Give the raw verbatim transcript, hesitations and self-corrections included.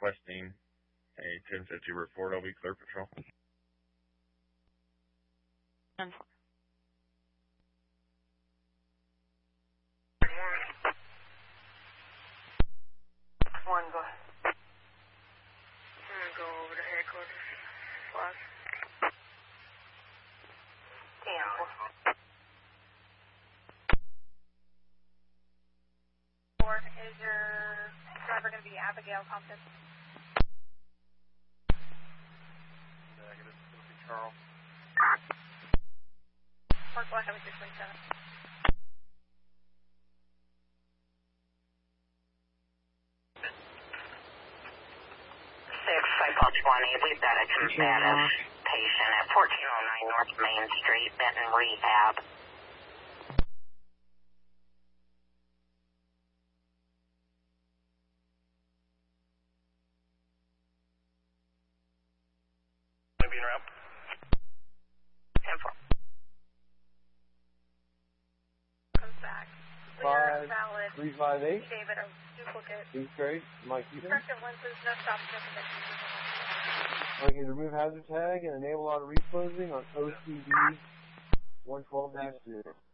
requesting a ten fifty report. I'll be clear patrol. ten four. One, go ahead. I'm gonna go over to headquarters. Plus. ten four. Is your driver going to be Abigail Compton? Negative. It'll be Charles. Park Black, I was six twenty-seven. six, Cycle twenty. We've got a combative patient at fourteen oh nine North Main Street, Benton Rehab. Being around. ten four. Comes back. Five, Clear, valid. three, five, eight. David, a duplicate. East Grade, Mike Ethan. Corrective lenses, no stop, no conviction. I can remove hazard tag and enable auto reclosing on O C D one twelve dash zero.